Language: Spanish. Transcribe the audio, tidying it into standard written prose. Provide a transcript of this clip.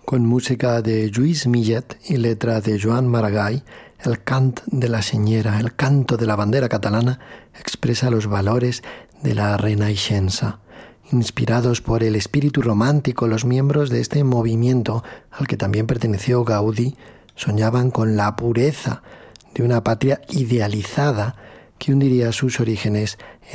Con música de Lluís Millet y letra de Joan Maragall, el cant de la senyera, el canto de la bandera catalana, expresa los valores de la Renaixença. Inspirados por el espíritu romántico, los miembros de este movimiento, al que también perteneció Gaudí, soñaban con la pureza de una patria idealizada que hundiría sus orígenes